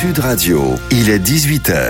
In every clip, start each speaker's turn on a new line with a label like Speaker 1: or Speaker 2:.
Speaker 1: Sud Radio, il est 18h.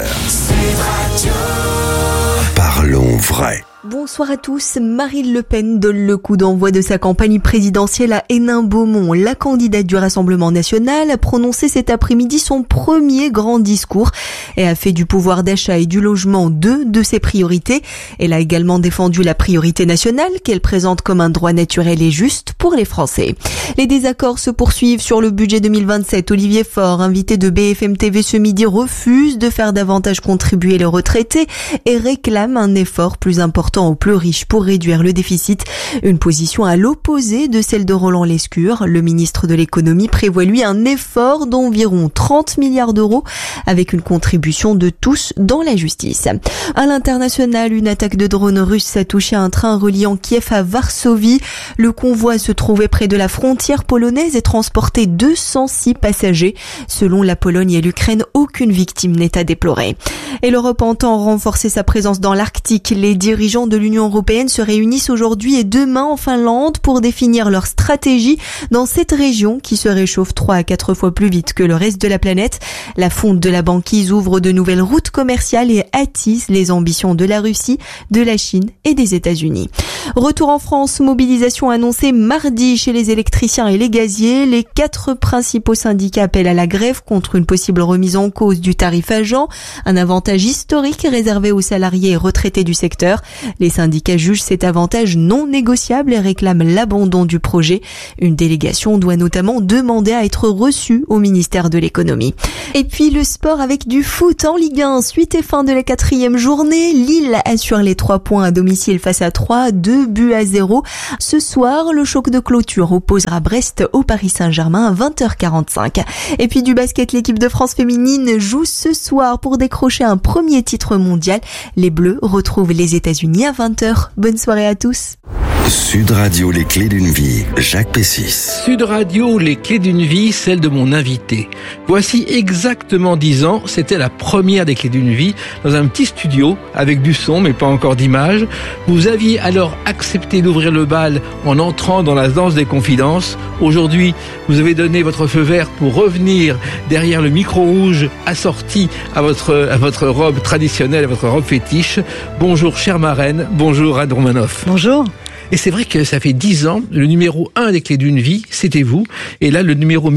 Speaker 1: Parlons vrai.
Speaker 2: Bonsoir à tous. Marine Le Pen donne le coup d'envoi de sa campagne présidentielle à Hénin-Beaumont. La candidate du Rassemblement national a prononcé cet après-midi son premier grand discours et a fait du pouvoir d'achat et du logement deux de ses priorités. Elle a également défendu la priorité nationale qu'elle présente comme un droit naturel et juste pour les Français. Les désaccords se poursuivent sur le budget 2027. Olivier Faure, invité de BFM TV ce midi, refuse de faire davantage contribuer les retraités et réclame un effort plus important aux plus riches pour réduire le déficit. Une position à l'opposé de celle de Roland Lescure. Le ministre de l'économie prévoit lui un effort d'environ 30 milliards d'euros avec une contribution de tous dans la justice. À l'international, une attaque de drone russe a touché un train reliant Kiev à Varsovie. Le convoi se trouvait près de la frontière polonaise et transportait 206 passagers. Selon la Pologne et l'Ukraine, aucune victime n'est à déplorer. Et l'Europe entend renforcer sa présence dans l'Arctique. Les dirigeants de l'Union européenne se réunissent aujourd'hui et demain en Finlande pour définir leur stratégie dans cette région qui se réchauffe 3 à 4 fois plus vite que le reste de la planète. La fonte de la banquise ouvre de nouvelles routes commerciales et attise les ambitions de la Russie, de la Chine et des États-Unis. Retour en France, mobilisation annoncée mardi chez les électriciens et les gaziers. Les 4 principaux syndicats appellent à la grève contre une possible remise en cause du tarif agent, un avantage historique réservé aux salariés et retraités du secteur. Les syndicats jugent cet avantage non négociable et réclament l'abandon du projet. Une délégation doit notamment demander à être reçue au ministère de l'économie. Et puis le sport avec du foot en Ligue 1. Suite et fin de la 4e journée. Lille assure les 3 points à domicile face à 3, 2-0. Ce soir, le choc de clôture opposera Brest au Paris Saint-Germain à 20h45. Et puis du basket, l'équipe de France féminine joue ce soir pour décrocher un premier titre mondial. Les Bleus retrouvent les États-Unis à 20h. Bonne soirée à tous.
Speaker 1: Sud Radio, les clés d'une vie, Jacques Pessis.
Speaker 3: Sud Radio, les clés d'une vie, celle de mon invité. Voici exactement 10 ans, c'était la première des clés d'une vie, dans un petit studio, avec du son, mais pas encore d'image. Vous aviez alors accepté d'ouvrir le bal en entrant dans la danse des confidences. Aujourd'hui, vous avez donné votre feu vert pour revenir derrière le micro rouge assorti à votre robe traditionnelle, à votre robe fétiche. Bonjour, chère marraine. Bonjour, Anne Romanoff.
Speaker 4: Bonjour.
Speaker 3: Et c'est vrai que ça fait 10 ans, le numéro 1 des clés d'une vie, c'était vous. Et là, le numéro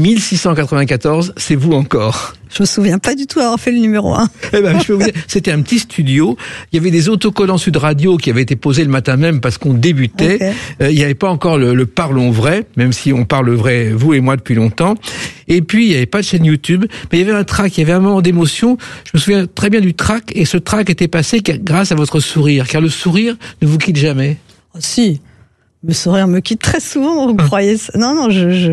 Speaker 3: 1694, c'est vous encore.
Speaker 4: Je me souviens pas du tout avoir fait le numéro 1.
Speaker 3: Eh ben, je peux vous dire, c'était un petit studio. Il y avait des autocollants Sud Radio qui avaient été posés le matin même parce qu'on débutait. Okay. Il n'y avait pas encore le Parlons vrai, même si on parle vrai, vous et moi, depuis longtemps. Et puis, il n'y avait pas de chaîne YouTube, mais il y avait un track, il y avait un moment d'émotion. Je me souviens très bien du track, et ce track était passé grâce à votre sourire, car le sourire ne vous quitte jamais.
Speaker 4: Oh, si, le sourire me quitte très souvent, vous croyez ça? Non, il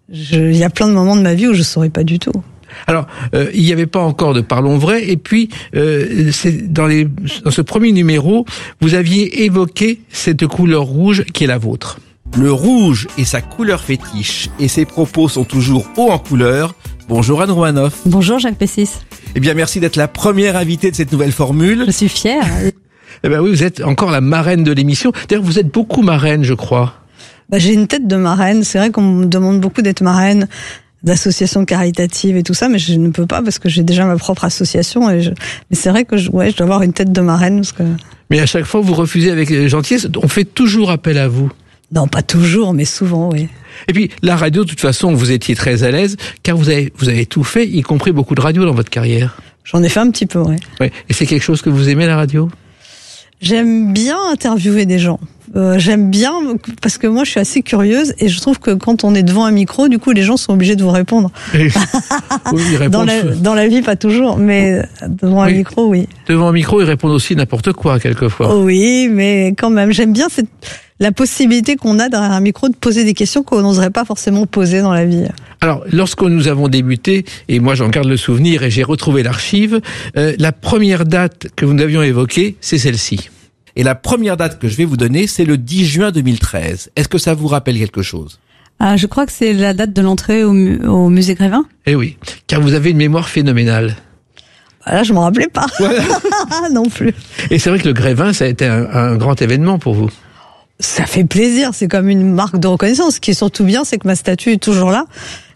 Speaker 4: y a plein de moments de ma vie où je ne saurais pas du tout.
Speaker 3: Alors, il n'y avait pas encore de Parlons vrai, et puis c'est dans ce premier numéro, vous aviez évoqué cette couleur rouge qui est la vôtre. Le rouge est sa couleur fétiche, et ses propos sont toujours hauts en couleur. Bonjour Anne Romanoff.
Speaker 4: Bonjour Jacques Pessis.
Speaker 3: Eh bien, merci d'être la première invitée de cette nouvelle formule.
Speaker 4: Je suis fière.
Speaker 3: Eh ben oui, vous êtes encore la marraine de l'émission. D'ailleurs, vous êtes beaucoup marraine, je crois.
Speaker 4: J'ai une tête de marraine. C'est vrai qu'on me demande beaucoup d'être marraine d'associations caritatives et tout ça, mais je ne peux pas parce que j'ai déjà ma propre association. Mais c'est vrai que je dois avoir une tête de marraine. Parce que...
Speaker 3: Mais à chaque fois, vous refusez avec gentillesse. On fait toujours appel à vous.
Speaker 4: Non, pas toujours, mais souvent, oui.
Speaker 3: Et puis, la radio, de toute façon, vous étiez très à l'aise, car vous avez tout fait, y compris beaucoup de radio dans votre carrière.
Speaker 4: J'en ai fait un petit peu, oui.
Speaker 3: Ouais. Et c'est quelque chose que vous aimez, la radio ?
Speaker 4: J'aime bien interviewer des gens. J'aime bien parce que moi je suis assez curieuse et je trouve que quand on est devant un micro, du coup les gens sont obligés de vous répondre.
Speaker 3: Oui, ils répondent
Speaker 4: dans la vie pas toujours, mais devant un micro oui.
Speaker 3: Devant un micro ils répondent aussi n'importe quoi quelquefois.
Speaker 4: Oui, mais quand même j'aime bien la possibilité qu'on a derrière un micro de poser des questions qu'on n'oserait pas forcément poser dans la vie.
Speaker 3: Alors, lorsque nous avons débuté, et moi j'en garde le souvenir et j'ai retrouvé l'archive, la première date que nous avions évoquée, c'est celle-ci. Et la première date que je vais vous donner, c'est le 10 juin 2013. Est-ce que ça vous rappelle quelque chose ?
Speaker 5: Je crois que c'est la date de l'entrée au musée Grévin.
Speaker 3: Eh oui, car vous avez une mémoire phénoménale.
Speaker 4: Là, je m'en rappelais pas. Voilà. Non plus.
Speaker 3: Et c'est vrai que le Grévin, ça a été un grand événement pour vous.
Speaker 4: Ça fait plaisir, c'est comme une marque de reconnaissance. Ce qui est surtout bien, c'est que ma statue est toujours là.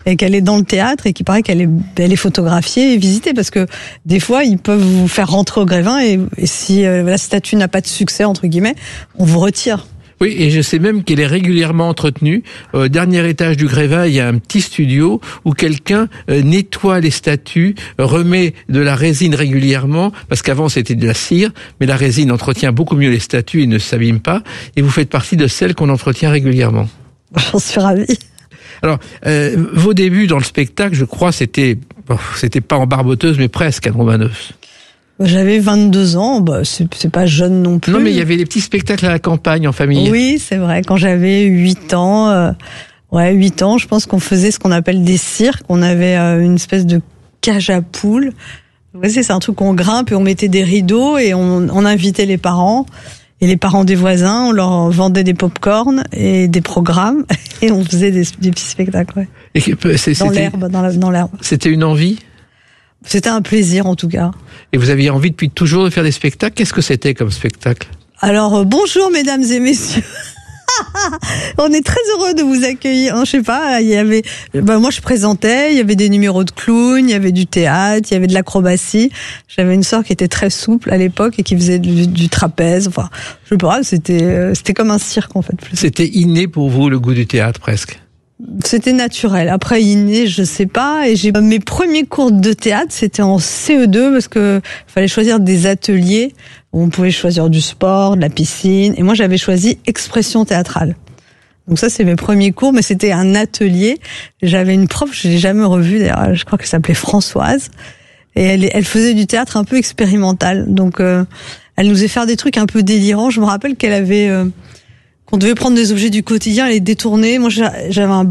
Speaker 4: et qu'elle est dans le théâtre et qu'il paraît qu'elle est photographiée et visitée parce que des fois ils peuvent vous faire rentrer au Grévin et si la statue n'a pas de succès entre guillemets, on vous retire.
Speaker 3: Oui, et je sais même qu'elle est régulièrement entretenue. Au dernier étage du Grévin, il y a un petit studio où quelqu'un nettoie les statues, remet de la résine régulièrement, parce qu'avant c'était de la cire, mais la résine entretient beaucoup mieux les statues et ne s'abîme pas, et vous faites partie de celles qu'on entretient régulièrement.
Speaker 4: J'en suis ravie.
Speaker 3: Alors, vos débuts dans le spectacle, je crois, c'était pas en barboteuse, mais presque, Anne Romanos.
Speaker 4: J'avais 22 ans, c'est pas jeune non plus.
Speaker 3: Non, mais il y avait des petits spectacles à la campagne, en famille.
Speaker 4: Oui, c'est vrai. Quand j'avais 8 ans, 8 ans, je pense qu'on faisait ce qu'on appelle des cirques. On avait une espèce de cage à poules. Ouais, c'est un truc qu'on grimpe et on mettait des rideaux et on invitait les parents. Et les parents des voisins, on leur vendait des pop-corn et des programmes et on faisait des petits spectacles. Ouais.
Speaker 3: Et
Speaker 4: dans l'herbe, dans l'herbe.
Speaker 3: C'était une envie ?
Speaker 4: C'était un plaisir en tout cas.
Speaker 3: Et vous aviez envie depuis toujours de faire des spectacles ? Qu'est-ce que c'était comme spectacle ?
Speaker 4: Alors bonjour mesdames et messieurs. On est très heureux de vous accueillir. Je sais pas, il y avait, moi je présentais, il y avait des numéros de clown, il y avait du théâtre, il y avait de l'acrobatie. J'avais une sœur qui était très souple à l'époque et qui faisait du trapèze. Enfin, je sais pas, c'était comme un cirque en fait.
Speaker 3: C'était inné pour vous le goût du théâtre presque.
Speaker 4: C'était naturel. Après inné, je sais pas. Et mes premiers cours de théâtre, c'était en CE2 parce que fallait choisir des ateliers où on pouvait choisir du sport, de la piscine. Et moi, j'avais choisi expression théâtrale. Donc ça, c'est mes premiers cours, mais c'était un atelier. J'avais une prof, je l'ai jamais revue d'ailleurs. Je crois qu'elle s'appelait Françoise. Et elle faisait du théâtre un peu expérimental. Donc, elle nous faisait faire des trucs un peu délirants. Je me rappelle qu'elle avait qu'on devait prendre des objets du quotidien et les détourner. Moi, j'avais un